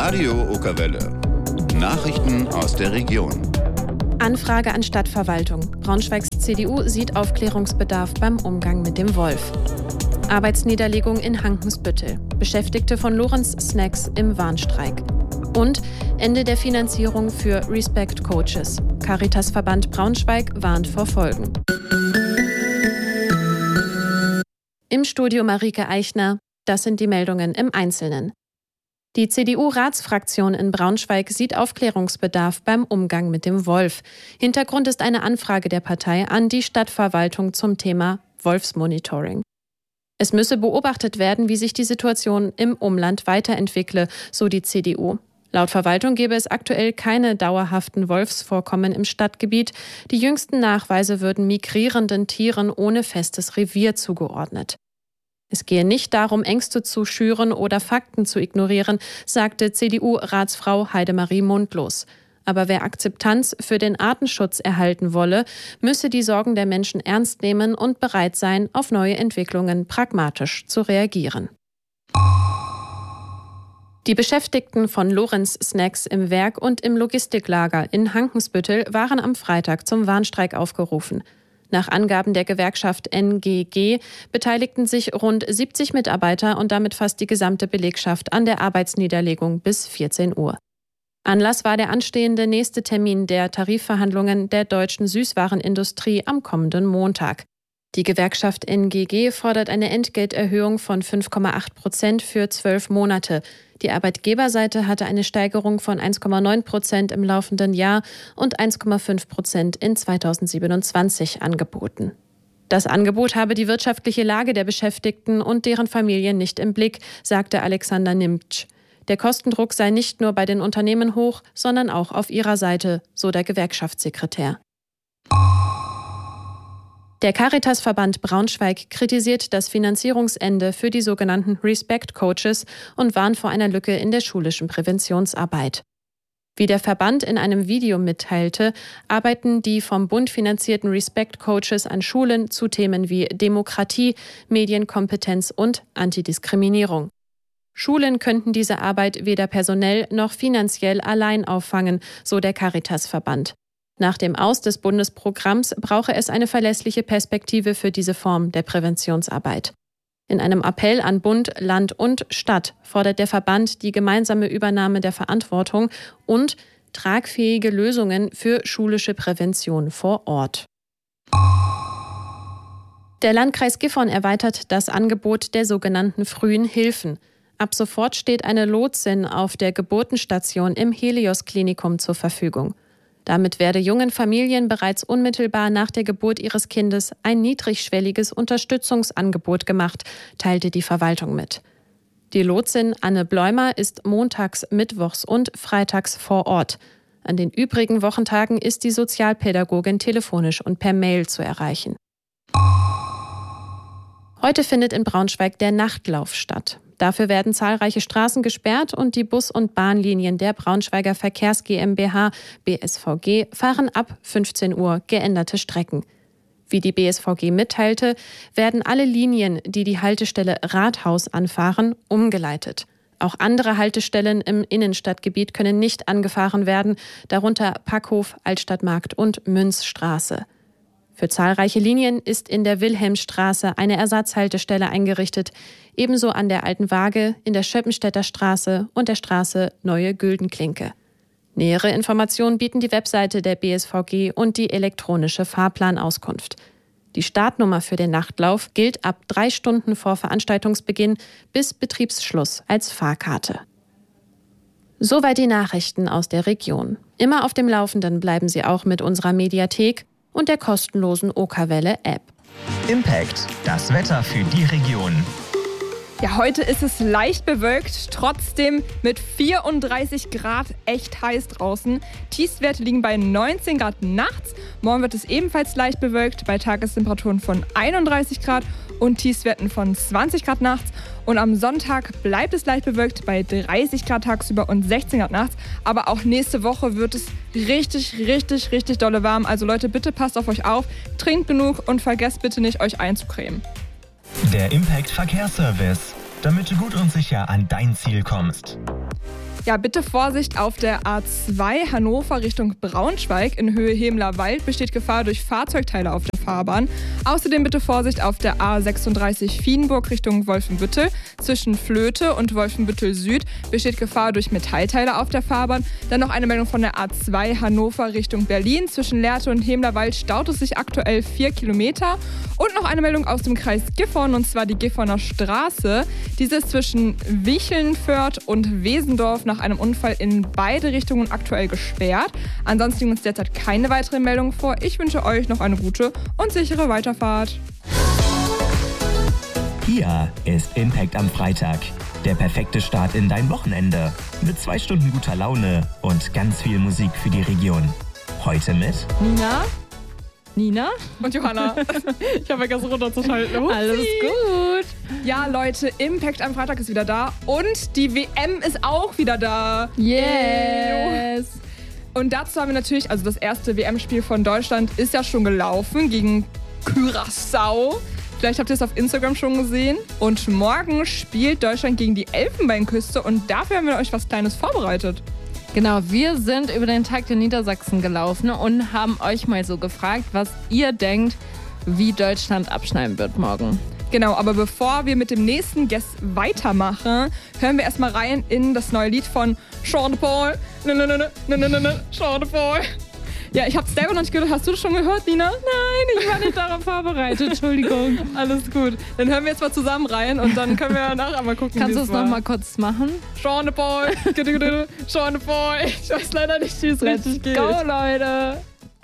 Radio Okerwelle. Nachrichten aus der Region. Anfrage an Stadtverwaltung. Braunschweigs CDU sieht Aufklärungsbedarf beim Umgang mit dem Wolf. Arbeitsniederlegung in Hankensbüttel. Beschäftigte von Lorenz Snacks im Warnstreik. Und Ende der Finanzierung für Respect Coaches. Caritasverband Braunschweig warnt vor Folgen. Im Studio Marike Eichner. Das sind die Meldungen im Einzelnen. Die CDU-Ratsfraktion in Braunschweig sieht Aufklärungsbedarf beim Umgang mit dem Wolf. Hintergrund ist eine Anfrage der Partei an die Stadtverwaltung zum Thema Wolfsmonitoring. Es müsse beobachtet werden, wie sich die Situation im Umland weiterentwickle, so die CDU. Laut Verwaltung gäbe es aktuell keine dauerhaften Wolfsvorkommen im Stadtgebiet. Die jüngsten Nachweise würden migrierenden Tieren ohne festes Revier zugeordnet. Es gehe nicht darum, Ängste zu schüren oder Fakten zu ignorieren, sagte CDU-Ratsfrau Heidemarie Mundlos. Aber wer Akzeptanz für den Artenschutz erhalten wolle, müsse die Sorgen der Menschen ernst nehmen und bereit sein, auf neue Entwicklungen pragmatisch zu reagieren. Die Beschäftigten von Lorenz Snacks im Werk und im Logistiklager in Hankensbüttel waren am Freitag zum Warnstreik aufgerufen. Nach Angaben der Gewerkschaft NGG beteiligten sich rund 70 Mitarbeiter und damit fast die gesamte Belegschaft an der Arbeitsniederlegung bis 14 Uhr. Anlass war der anstehende nächste Termin der Tarifverhandlungen der deutschen Süßwarenindustrie am kommenden Montag. Die Gewerkschaft NGG fordert eine Entgelterhöhung von 5,8% für 12 Monate. Die Arbeitgeberseite hatte eine Steigerung von 1,9% im laufenden Jahr und 1,5% in 2027 angeboten. Das Angebot habe die wirtschaftliche Lage der Beschäftigten und deren Familien nicht im Blick, sagte Alexander Nimtsch. Der Kostendruck sei nicht nur bei den Unternehmen hoch, sondern auch auf ihrer Seite, so der Gewerkschaftssekretär. Der Caritasverband Braunschweig kritisiert das Finanzierungsende für die sogenannten Respect Coaches und warnt vor einer Lücke in der schulischen Präventionsarbeit. Wie der Verband in einem Video mitteilte, arbeiten die vom Bund finanzierten Respect Coaches an Schulen zu Themen wie Demokratie, Medienkompetenz und Antidiskriminierung. Schulen könnten diese Arbeit weder personell noch finanziell allein auffangen, so der Caritasverband. Nach dem Aus des Bundesprogramms brauche es eine verlässliche Perspektive für diese Form der Präventionsarbeit. In einem Appell an Bund, Land und Stadt fordert der Verband die gemeinsame Übernahme der Verantwortung und tragfähige Lösungen für schulische Prävention vor Ort. Der Landkreis Gifhorn erweitert das Angebot der sogenannten frühen Hilfen. Ab sofort steht eine Lotsin auf der Geburtenstation im Helios-Klinikum zur Verfügung. Damit werde jungen Familien bereits unmittelbar nach der Geburt ihres Kindes ein niedrigschwelliges Unterstützungsangebot gemacht, teilte die Verwaltung mit. Die Lotsin Anne Bleumer ist montags, mittwochs und freitags vor Ort. An den übrigen Wochentagen ist die Sozialpädagogin telefonisch und per Mail zu erreichen. Heute findet in Braunschweig der Nachtlauf statt. Dafür werden zahlreiche Straßen gesperrt und die Bus- und Bahnlinien der Braunschweiger Verkehrs GmbH BSVG fahren ab 15 Uhr geänderte Strecken. Wie die BSVG mitteilte, werden alle Linien, die die Haltestelle Rathaus anfahren, umgeleitet. Auch andere Haltestellen im Innenstadtgebiet können nicht angefahren werden, darunter Packhof, Altstadtmarkt und Münzstraße. Für zahlreiche Linien ist in der Wilhelmstraße eine Ersatzhaltestelle eingerichtet, ebenso an der Alten Waage, in der Schöppenstädter Straße und der Straße Neue Güldenklinke. Nähere Informationen bieten die Webseite der BSVG und die elektronische Fahrplanauskunft. Die Startnummer für den Nachtlauf gilt ab 3 Stunden vor Veranstaltungsbeginn bis Betriebsschluss als Fahrkarte. Soweit die Nachrichten aus der Region. Immer auf dem Laufenden bleiben Sie auch mit unserer Mediathek und der kostenlosen Okerwelle-App. Impact, das Wetter für die Region. Ja, heute ist es leicht bewölkt, trotzdem mit 34 Grad echt heiß draußen. Tiefstwerte liegen bei 19 Grad nachts. Morgen wird es ebenfalls leicht bewölkt, bei Tagestemperaturen von 31 Grad und Tiefstwerten von 20 Grad nachts. Und am Sonntag bleibt es leicht bewölkt bei 30 Grad tagsüber und 16 Grad nachts. Aber auch nächste Woche wird es richtig dolle warm. Also Leute, bitte passt auf euch auf, trinkt genug und vergesst bitte nicht, euch einzucremen. Der Impact Verkehrsservice, damit du gut und sicher an dein Ziel kommst. Ja, bitte Vorsicht auf der A2 Hannover Richtung Braunschweig in Höhe Hemler Wald besteht Gefahr durch Fahrzeugteile auf der Fahrbahn. Außerdem bitte Vorsicht auf der A36 Vienburg Richtung Wolfenbüttel. Zwischen Flöte und Wolfenbüttel Süd besteht Gefahr durch Metallteile auf der Fahrbahn. Dann noch eine Meldung von der A2 Hannover Richtung Berlin. Zwischen Lehrte und Hemlerwald staut es sich aktuell 4 Kilometer. Und noch eine Meldung aus dem Kreis Gifhorn, und zwar die Gifhorner Straße. Diese ist zwischen Wichelnförth und Wesendorf nach einem Unfall in beide Richtungen aktuell gesperrt. Ansonsten liegen uns derzeit keine weiteren Meldungen vor. Ich wünsche euch noch eine gute und sichere Weiterfahrt. Hier ist Impact am Freitag. Der perfekte Start in dein Wochenende. Mit 2 Stunden guter Laune und ganz viel Musik für die Region. Heute mit Nina? Und Johanna. Ich habe vergessen runterzuschalten. Alles gut. Ja, Leute, Impact am Freitag ist wieder da und die WM ist auch wieder da. Yes. Und dazu haben wir natürlich, also das erste WM-Spiel von Deutschland ist ja schon gelaufen gegen Curaçao. Vielleicht habt ihr es auf Instagram schon gesehen. Und morgen spielt Deutschland gegen die Elfenbeinküste und dafür haben wir euch was Kleines vorbereitet. Genau, wir sind über den Tag der Niedersachsen gelaufen und haben euch mal so gefragt, was ihr denkt, wie Deutschland abschneiden wird morgen. Genau, aber bevor wir mit dem nächsten Guest weitermachen, hören wir erstmal rein in das neue Lied von Sean Paul. Sean Paul. Ja, ich hab's selber noch nicht gehört. Hast du das schon gehört, Nina? Nein, ich war nicht darauf vorbereitet. Entschuldigung. Alles gut. Dann hören wir jetzt mal zusammen rein und dann können wir nachher mal gucken. Kannst du es nochmal kurz machen? Sean Paul. Sean Paul. Ich weiß leider nicht, wie es richtig geht. Let's go, Leute.